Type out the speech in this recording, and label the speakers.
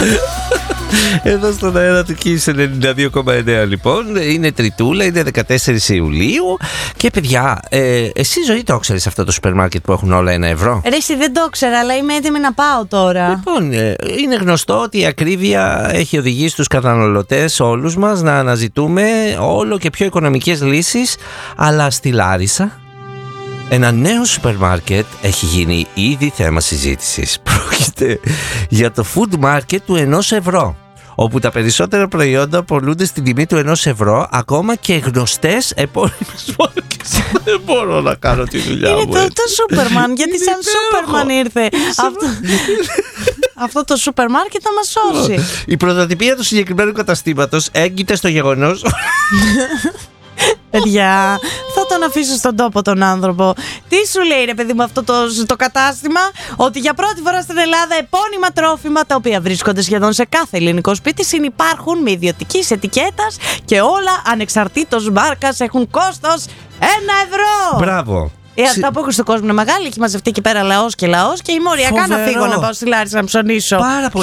Speaker 1: Εδώ στον αέρα του Kiss 92,9 λοιπόν. Είναι Τριτούλα, είναι 14 Ιουλίου. Και παιδιά, εσύ Ζωή το ξέρεις αυτό το σούπερ μάρκετ που έχουν όλα €1?
Speaker 2: Ρε εσύ δεν το ξέρα, αλλά είμαι έτοιμη να πάω τώρα.
Speaker 1: Λοιπόν, είναι γνωστό ότι η ακρίβεια έχει οδηγήσει τους καταναλωτές όλους μας να αναζητούμε όλο και πιο οικονομικές λύσεις. Αλλά στη Λάρισα ένα νέο σούπερ μάρκετ έχει γίνει ήδη θέμα συζήτησης. Πρόκειται για το food market του €1, όπου τα περισσότερα προϊόντα πωλούνται στην τιμή του €1, ακόμα και γνωστές επώνυμες μάρκες. Δεν μπορώ να κάνω τη δουλειά μου.
Speaker 2: Είναι το Σούπερμαν, γιατί σαν Σούπερμαν ήρθε αυτό το σούπερ μάρκετ να μας σώσει.
Speaker 1: Η πρωτοτυπία του συγκεκριμένου καταστήματος έγκυται στο γεγονός.
Speaker 2: Παιδιά, θα τον αφήσω στον τόπο τον άνθρωπο. Τι σου λέει ρε παιδί μου αυτό το κατάστημα? Ότι για πρώτη φορά στην Ελλάδα επώνυμα τρόφιμα, τα οποία βρίσκονται σχεδόν σε κάθε ελληνικό σπίτι, συνυπάρχουν με ιδιωτικής ετικέτας και όλα ανεξαρτήτως μάρκας έχουν κόστος €1.
Speaker 1: Μπράβο.
Speaker 2: Αυτά που έχουν στον κόσμο είναι μεγάλη. Έχει μαζευτεί εκεί πέρα λαός και είμαι οριακά να φύγω να πάω στη Λάρισα να ψωνίσω.
Speaker 1: Πάρα